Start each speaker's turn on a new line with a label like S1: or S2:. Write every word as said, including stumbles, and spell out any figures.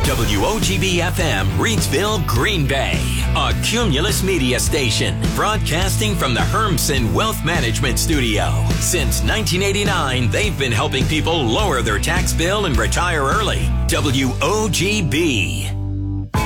S1: W O G B F M, Reidsville, Green Bay. A Cumulus Media station broadcasting from the Hermsen Wealth Management Studio. Since nineteen eighty-nine, they've been helping people lower their tax bill and retire early. W O G B.